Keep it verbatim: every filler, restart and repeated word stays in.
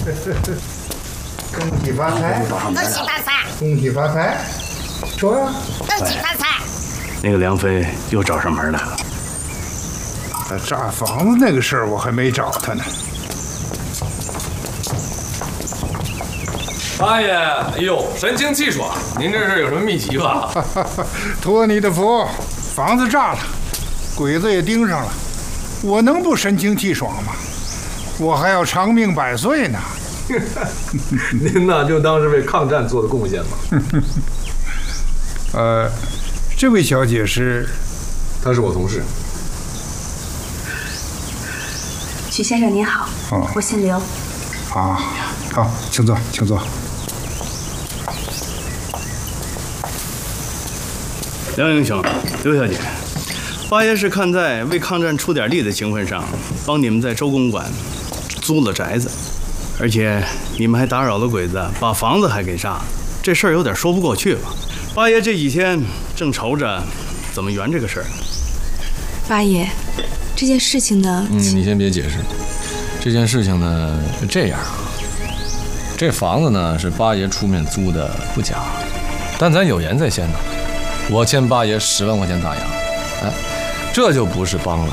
恭喜发财！ 恭喜发财！ 恭喜发财！说呀！ 恭喜发财！ 那个梁飞又找上门来了。 炸房子那个事儿我还没找他呢。 八爷，哎呦，神清气爽！您这是有什么秘籍吧？ 托你的福，房子炸了，鬼子也盯上了，我能不神清气爽吗？我还要长命百岁呢。 您呢，就当是为抗战做的贡献吧。 呃，这位小姐是？ 她是我同事。 许先生您好，哦、我姓刘。 啊，好，请坐，请坐。 梁英雄，刘小姐，八爷是看在为抗战出点力的情分上，帮你们在周公馆租了宅子，而且你们还打扰了鬼子，把房子还给炸了，这事儿有点说不过去吧？八爷这几天正愁着怎么圆这个事儿。 八爷，这件事情呢…… 嗯，你先别解释。这件事情呢是这样，这房子呢是八爷出面租的不假，但咱有言在先呢，我欠八爷十万块钱大洋，哎，这就不是帮了，